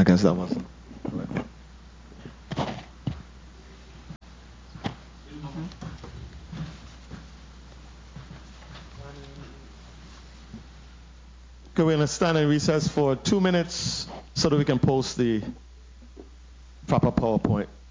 I guess that wasn't correct. Okay, we're going to stand in recess for 2 minutes so that we can post the proper PowerPoint.